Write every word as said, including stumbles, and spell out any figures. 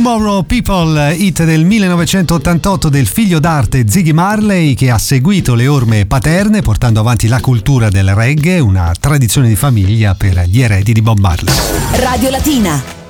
Tomorrow People, hit del millenovecentottantotto del figlio d'arte Ziggy Marley, che ha seguito le orme paterne portando avanti la cultura del reggae, una tradizione di famiglia per gli eredi di Bob Marley. Radio Latina.